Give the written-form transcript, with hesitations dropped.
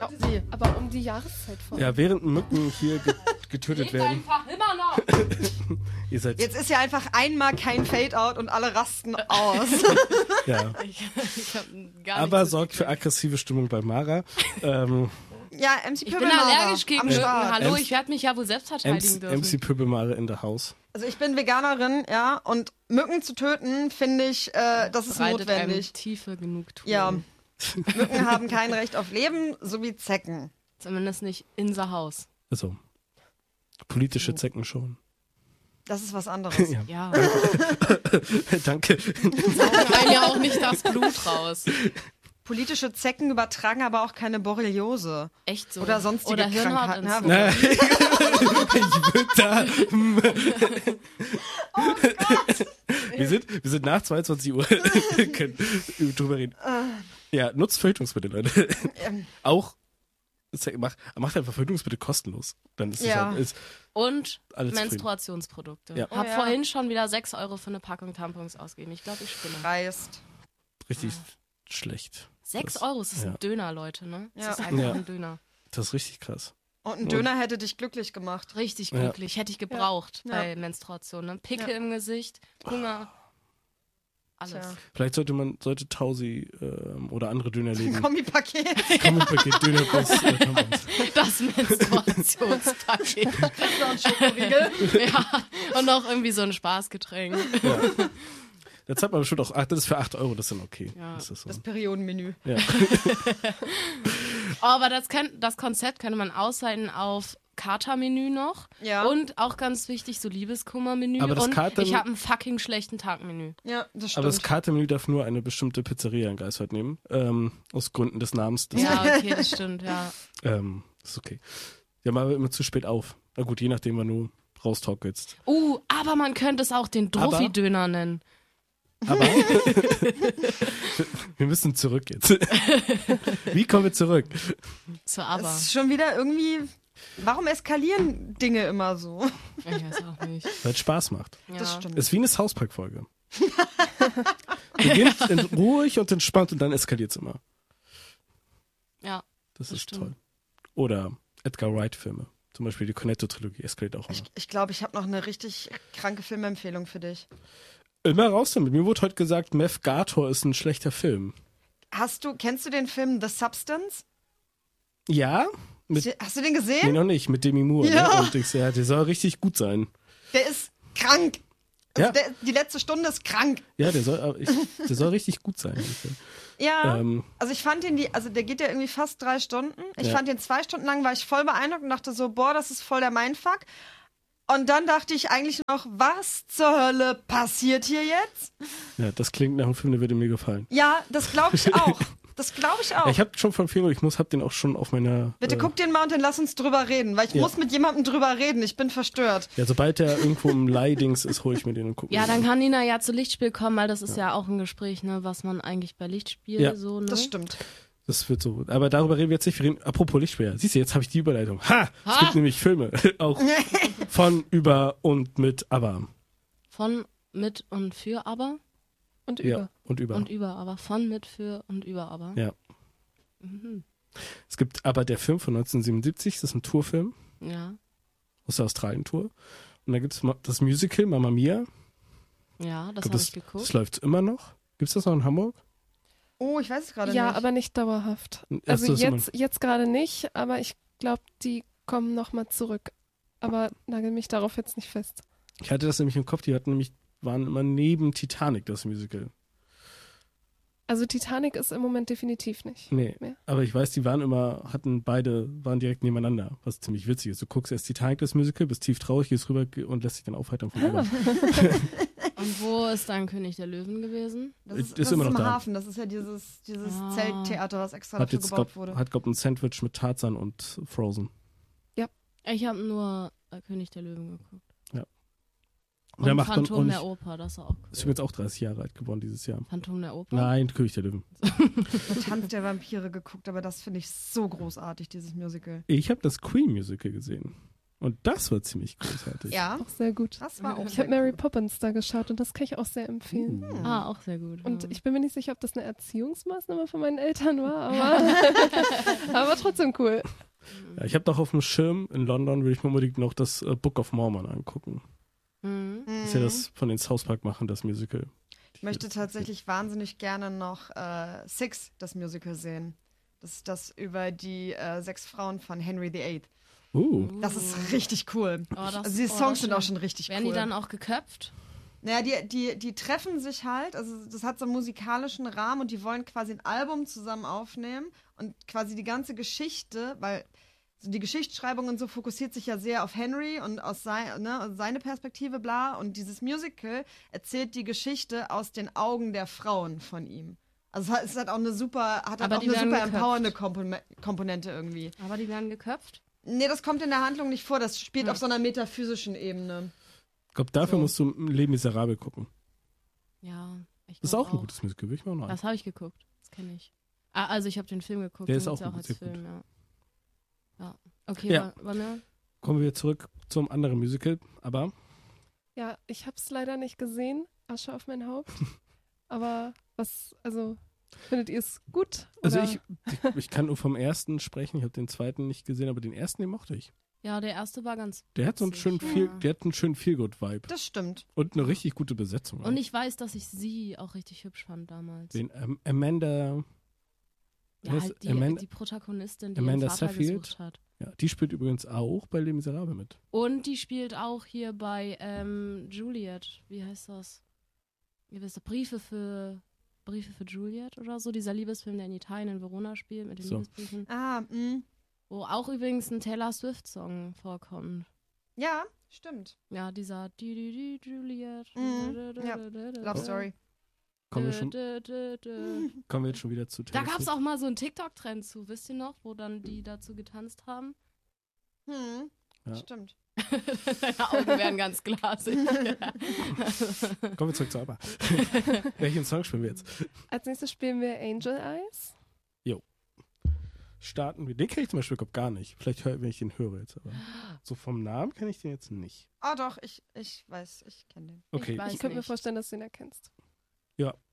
Aber um die Jahreszeit vor. Ja, während Mücken hier getötet werden. Einfach immer noch. Ihr seid, Jetzt ist ja einfach einmal kein Fade-Out und alle rasten aus. ja. Ich hab gar Aber nichts sorgt für aggressive Stimmung bei Mara. Ja, MC Ich bin Pöbelmara allergisch gegen am Mücken. Start. Hallo, ich werde mich ja wohl selbst verteidigen dürfen. MC Pöbelmare in the house. Also ich bin Veganerin, ja, und Mücken zu töten, finde ich, das ist Bereitet notwendig. einem tiefe Genugtuung. Ja. Mücken haben kein Recht auf Leben, so wie Zecken. Zumindest nicht in the house. Also, politische Zecken schon. Das ist was anderes. Ja. Ja. Danke. Saugen einem ja auch nicht das Blut raus. Politische Zecken übertragen aber auch keine Borreliose. Echt so. Oder sonstige Oder Krankheiten. Hirnhautentzündung. Na, ich würde da. Wir sind nach 22 Uhr. Wir können drüber reden. Ja, nutzt Verhütungsmittel, Leute. Auch. Macht einfach Verhütungsmittel kostenlos. Dann ist Ja. es ist Und alles zufrieden. Menstruationsprodukte. Ja. Hab Oh ja. vorhin schon wieder 6 € für eine Packung Tampons ausgegeben. Ich glaube, ich spinne. Reißt. Richtig schlecht. 6 Das- €, das ist ja. ein Döner, Leute, ne? Das Ja. ist einfach Ja. ein Döner. Das ist richtig krass. Und ein Döner hätte dich glücklich gemacht. Richtig Ja. glücklich. Hätte ich gebraucht Ja. bei Menstruation. Ne? Pickel im Gesicht, Hunger. Alles. Tja. Vielleicht sollte Tausi oder andere Dönerläden Kombipaket. Kommenpaket Döner plus Tampons. Das Menstruationspaket. So ein Schokoriegel. Ja. Und noch irgendwie so ein Spaßgetränk. Ja. Da zahlt man bestimmt auch, das ist für 8 €, das ist dann okay. Ja. Das ist so. Das Periodenmenü. Ja. Oh, aber das Konzept könnte man ausweiten auf Katermenü noch. Ja. Und auch ganz wichtig, so Liebeskummermenü. Aber das und Kater- ich habe einen fucking schlechten Tagmenü. Ja, das stimmt. Aber das Kartenmenü darf nur eine bestimmte Pizzeria in Greifswald nehmen. Aus Gründen des Namens. Das Ja, okay, das stimmt, ja. ist okay. Die haben aber immer zu spät auf. Na gut, je nachdem, wann du raustorkelst. Aber man könnte es auch den Druffi-Döner nennen. Aber wir müssen zurück jetzt. Wie kommen wir zurück? So, aber. Das ist schon wieder irgendwie. Warum eskalieren Dinge immer so? Ich weiß auch nicht. Weil es Spaß macht. Ja. Das stimmt. Ist wie eine South Park-Folge. Beginnt ruhig und entspannt und dann eskaliert es immer. Ja. Das ist stimmt. toll. Oder Edgar Wright-Filme. Zum Beispiel die Cornetto-Trilogie eskaliert auch immer. Ich glaube, ich habe noch eine richtig kranke Filmempfehlung für dich. Immer raus damit. Mir wurde heute gesagt, Meth Gator ist ein schlechter Film. Kennst du den Film The Substance? Ja? Hast du den Nee, gesehen? noch nicht. Mit Demi Moore. Ja. Ne? Und ich der soll richtig gut sein. Der ist krank. Also Ja. die letzte Stunde ist krank. Ja, der soll richtig gut sein. Ja, Ähm. also ich fand den, der geht ja irgendwie fast 3 Stunden. Ich Ja. fand den 2 Stunden lang, war ich voll beeindruckt und dachte so, boah, das ist voll der Mindfuck. Und dann dachte ich eigentlich noch, was zur Hölle passiert hier jetzt? Ja, das klingt nach einem Film, der würde mir gefallen. Ja, das glaube ich auch. Das glaube ich auch. Ja, ich habe schon von vielen, hab den auch schon auf meiner... Bitte guck den mal und dann lass uns drüber reden, weil ich Ja. muss mit jemandem drüber reden. Ich bin verstört. Ja, sobald der irgendwo im Leihdings ist, hole ich mir den und gucke. Ja, dann kann Nina ja zu Lichtspiel kommen, weil das ist ja auch ein Gespräch, ne, was man eigentlich bei Lichtspiel Ja. so, ne? Das stimmt. Das wird so. Aber darüber reden wir jetzt nicht. Wir reden, apropos Lichtschwer. Siehst du, jetzt habe ich die Überleitung. Ha! Es gibt nämlich Filme. Auch von, über und mit aber. Von, mit und für aber Und Ja, über. und über. und über aber. Von, mit, für und über aber. Ja. Mhm. Es gibt aber der Film von 1977. Das ist ein Tourfilm Ja, aus der Australien-Tour. Und da gibt es das Musical Mamma Mia. ja, das Glaub, habe ich geguckt. das läuft immer noch. Gibt es das noch in Hamburg? Oh, ich weiß es gerade Ja, nicht. aber nicht dauerhaft. Ach Also so, ist immer- jetzt gerade nicht, aber ich glaube, die kommen nochmal zurück. Aber nagel mich darauf jetzt nicht fest. Ich hatte das nämlich im Kopf. Waren immer neben Titanic das Musical. Also Titanic ist im Moment definitiv nicht. Nee, mehr. aber ich weiß, die waren direkt nebeneinander, was ziemlich witzig ist. Du guckst erst Titanic, das Musical, bist tief traurig, gehst rüber und lässt dich dann aufheitern von oben. Und wo ist dann König der Löwen gewesen? Das ist das immer noch im da. Hafen. Das ist ja dieses Ah. Zelttheater, was extra Hat dafür jetzt gebaut wurde. glaub ein Sandwich mit Tarzan und Frozen. Ich habe nur König der Löwen geguckt. Und der Und macht man Phantom auch der nicht, Oper, das ist auch cool. ist übrigens auch 30 Jahre alt geworden dieses Jahr. Phantom der Oper? Nein, König der Löwen. Tanz der Vampire geguckt, aber das finde ich so großartig, dieses Musical. Ich habe das Queen Musical gesehen. Und das war ziemlich großartig. Ja, Auch sehr gut. das war auch Ich habe Mary Poppins da geschaut und das kann ich auch sehr empfehlen. Auch sehr gut. Und ich bin mir nicht sicher, ob das eine Erziehungsmaßnahme von meinen Eltern war, aber trotzdem cool. Ja, ich habe doch auf dem Schirm in London, will ich mir unbedingt noch das Book of Mormon angucken. Das ist ja das von den South Park machen, das Musical. Ich möchte tatsächlich wahnsinnig gerne noch Six, das Musical, sehen. Das ist das über die 6 Frauen von Henry VIII. Das ist richtig cool. Also die Songs sind auch schon richtig Werden cool. die dann auch geköpft? Naja, die treffen sich halt, also das hat so einen musikalischen Rahmen und die wollen quasi ein Album zusammen aufnehmen und quasi die ganze Geschichte, weil so die Geschichtsschreibung und so fokussiert sich ja sehr auf Henry und aus seine Perspektive, bla, und dieses Musical erzählt die Geschichte aus den Augen der Frauen von ihm. Also es hat auch eine super empowernde Komponente irgendwie. Aber die werden geköpft? Nee, das kommt in der Handlung nicht vor, das spielt auf so einer metaphysischen Ebene. Ich glaube, dafür musst du Les Miserables gucken. Ja, ich Das ist auch ein gutes Musical, will ich mir auch noch Das habe ich geguckt, das kenne ich. Also ich habe den Film geguckt. Der ist den auch gibt's gut, als sehr Film, gut. ja. Okay, Ja. wann? Kommen wir zurück zum anderen Musical, aber Ja, ich habe es leider nicht gesehen, Asche auf mein Haupt. Aber findet ihr es gut? also oder? ich kann nur vom ersten sprechen, ich habe den zweiten nicht gesehen, aber den ersten, den mochte ich. Ja, der erste war ganz. Der hat so einen schönen witzig, der hat einen schönen Feel-Good-Vibe Das stimmt. und eine richtig gute Besetzung. Und auch. ich weiß, dass ich sie auch richtig hübsch fand damals. Den Amanda, Ja, halt die Protagonistin, die Amanda ihren Vater Seyfried. gesucht hat. ja, die spielt übrigens auch bei Les Miserables mit. Und die spielt auch hier bei Juliet. Wie heißt das? Ihr wisst, Briefe für Juliet oder so. Dieser Liebesfilm, der in Italien, in Verona spielt, mit den So. Liebesbriefen. Wo auch übrigens ein Taylor Swift-Song vorkommt. Ja, stimmt. Ja, dieser Juliet. Ja, Love Story. Kommen wir jetzt schon wieder zu Da Taylor gab es Swift? auch mal so einen TikTok-Trend zu, wisst ihr noch, wo dann die dazu getanzt haben? Ja. Stimmt. Deine Augen werden ganz glasig. Kommen wir zurück zu ABBA. Welchen Song spielen wir jetzt? Als nächstes spielen wir Angel Eyes. Starten wir. Den kenne ich zum Beispiel gar nicht. Vielleicht wenn ich den höre jetzt, aber so vom Namen kenne ich den jetzt nicht. Ah doch, ich weiß, ich kenne den. Okay, weiß Ich könnte mir nicht. vorstellen, dass du ihn erkennst. ja,